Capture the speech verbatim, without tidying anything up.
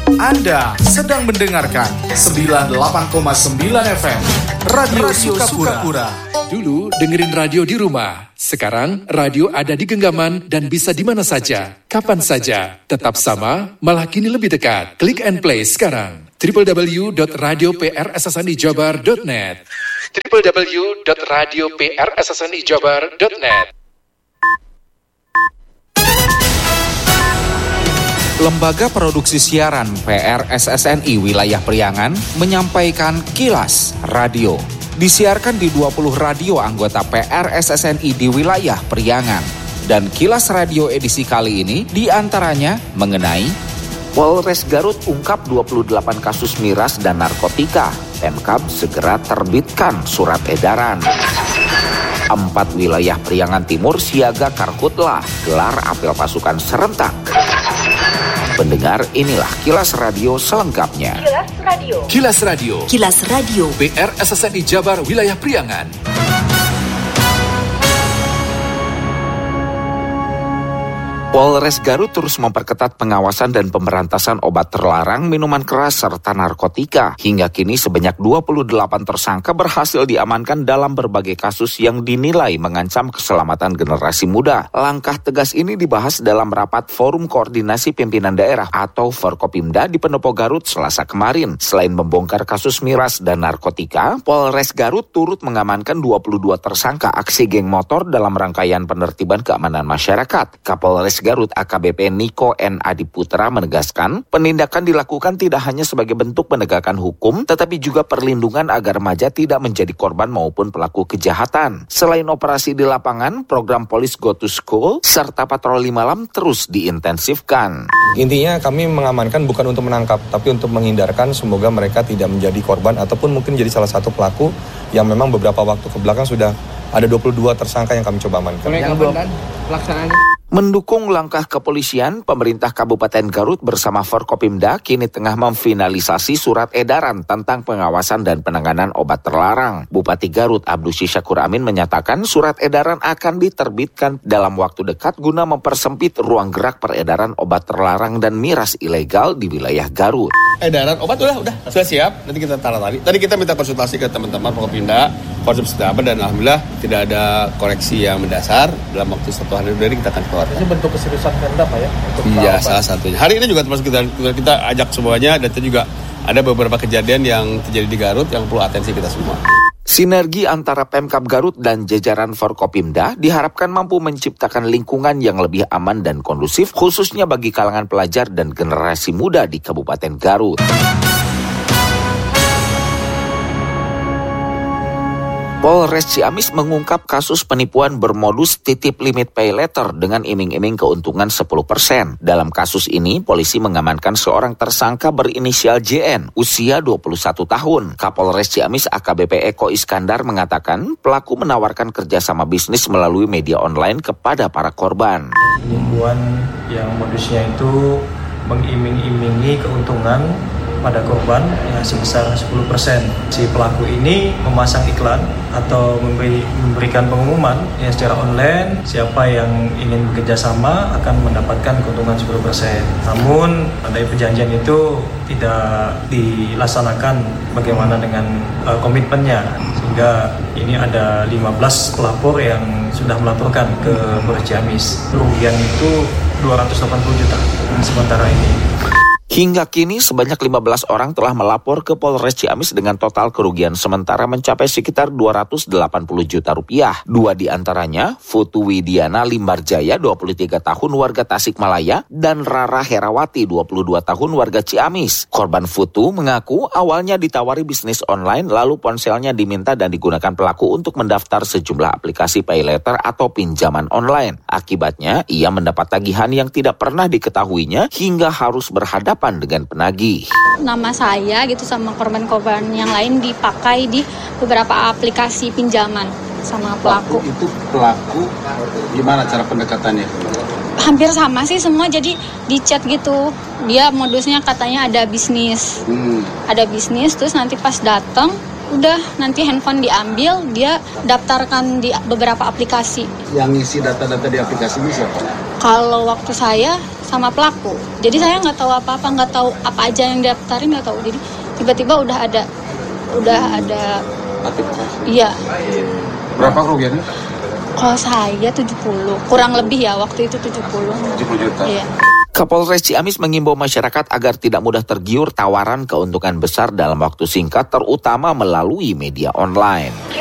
Anda sedang mendengarkan sembilan puluh delapan koma sembilan F M Radio, Radio Sukapura. Sukapura. Dulu dengerin radio di rumah. Sekarang radio ada di genggaman dan bisa di mana saja, kapan saja. Tetap sama, malah kini lebih dekat. Klik and play sekarang. w w w dot radio p r s s n i jabar dot net w w w dot radio p r s s n i jabar dot net. Lembaga Produksi Siaran P R S S N I Wilayah Priangan menyampaikan Kilas Radio. Disiarkan di dua puluh radio anggota P R S S N I di wilayah Priangan. Dan Kilas Radio edisi kali ini diantaranya mengenai Polres Garut ungkap dua puluh delapan kasus miras dan narkotika. Pemkab segera terbitkan surat edaran. Empat wilayah Priangan Timur siaga karhutlah gelar apel pasukan serentak. Pendengar, inilah Kilas Radio selengkapnya. Kilas Radio. Kilas Radio. Kilas Radio. P R S S N I Jabar Wilayah Priangan. Polres Garut terus memperketat pengawasan dan pemberantasan obat terlarang, minuman keras, serta narkotika. Hingga kini sebanyak dua puluh delapan tersangka berhasil diamankan dalam berbagai kasus yang dinilai mengancam keselamatan generasi muda. Langkah tegas ini dibahas dalam rapat Forum Koordinasi Pimpinan Daerah atau Forkopimda di Pendopo Garut Selasa kemarin. Selain membongkar kasus miras dan narkotika, Polres Garut turut mengamankan dua puluh dua tersangka aksi geng motor dalam rangkaian penertiban keamanan masyarakat. Kapolres Garut A K B P Niko N. Adiputra menegaskan, penindakan dilakukan tidak hanya sebagai bentuk penegakan hukum, tetapi juga perlindungan agar remaja tidak menjadi korban maupun pelaku kejahatan. Selain operasi di lapangan, program Police Go to School serta patroli malam terus diintensifkan. Intinya kami mengamankan bukan untuk menangkap, tapi untuk menghindarkan semoga mereka tidak menjadi korban ataupun mungkin jadi salah satu pelaku yang memang beberapa waktu ke belakang sudah ada dua puluh dua tersangka yang kami coba amankan. Yang belum pelaksanaannya. Mendukung langkah kepolisian, pemerintah Kabupaten Garut bersama Forkopimda kini tengah memfinalisasi surat edaran tentang pengawasan dan penanganan obat terlarang. Bupati Garut Abdus Syakur Amin menyatakan surat edaran akan diterbitkan dalam waktu dekat guna mempersempit ruang gerak peredaran obat terlarang dan miras ilegal di wilayah Garut. Edaran obat udah udah sudah siap, nanti kita taruh tadi. Tadi kita minta konsultasi ke teman-teman Forkopimda, konsep sedapat, dan alhamdulillah tidak ada koreksi yang mendasar. Dalam waktu satu hari dari kita akan keluar. Ini bentuk keseriusan Pemda Pak ya? Iya, salah satunya. Hari ini juga termasuk kita, kita ajak semuanya, dan itu juga ada beberapa kejadian yang terjadi di Garut yang perlu atensi kita semua. Sinergi antara Pemkab Garut dan jajaran Forkopimda diharapkan mampu menciptakan lingkungan yang lebih aman dan kondusif, khususnya bagi kalangan pelajar dan generasi muda di Kabupaten Garut. Polres Ciamis mengungkap kasus penipuan bermodus titip limit pay letter dengan iming-iming keuntungan sepuluh persen. Dalam kasus ini, polisi mengamankan seorang tersangka berinisial J N, usia dua puluh satu tahun. Kapolres Ciamis A K B P Eko Iskandar mengatakan pelaku menawarkan kerjasama bisnis melalui media online kepada para korban. Penipuan yang modusnya itu mengiming-imingi keuntungan pada korban ya sebesar sepuluh persen. Si pelaku ini memasang iklan atau memberi, memberikan pengumuman ya secara online, siapa yang ingin bekerjasama akan mendapatkan keuntungan sepuluh persen. Namun pada perjanjian itu tidak dilaksanakan bagaimana dengan uh, komitmennya, sehingga ini ada lima belas pelapor yang sudah melaporkan ke Polres Ciamis. Kerugian itu dua ratus delapan puluh juta sementara ini. Hingga kini sebanyak lima belas orang telah melapor ke Polres Ciamis dengan total kerugian sementara mencapai sekitar dua ratus delapan puluh juta rupiah. Dua di antaranya, Futu Widiana Limbarjaya dua puluh tiga tahun warga Tasikmalaya dan Rara Herawati dua puluh dua tahun warga Ciamis. Korban Futu mengaku awalnya ditawari bisnis online lalu ponselnya diminta dan digunakan pelaku untuk mendaftar sejumlah aplikasi pay letter atau pinjaman online. Akibatnya ia mendapat tagihan yang tidak pernah diketahuinya hingga harus berhadapan dengan penagih. Nama saya gitu sama korban-korban yang lain dipakai di beberapa aplikasi pinjaman sama pelaku. Itu pelaku gimana cara pendekatannya? Hampir sama sih semua, jadi di chat gitu. Dia modusnya katanya ada bisnis. Hmm. Ada bisnis, terus nanti pas datang udah nanti handphone diambil, dia daftarkan di beberapa aplikasi. Yang ngisi data-data di aplikasi ini siapa? Kalau waktu saya sama pelaku. Jadi saya nggak tahu apa-apa, nggak tahu apa aja yang daftarin, nggak tahu. Jadi tiba-tiba udah ada, udah ada. Iya. Berapa kerugiannya? Kalau saya tujuh puluh, kurang lebih ya waktu itu tujuh puluh. tujuh puluh juta. Iya. Kapolres Ciamis mengimbau masyarakat agar tidak mudah tergiur tawaran keuntungan besar dalam waktu singkat, terutama melalui media online.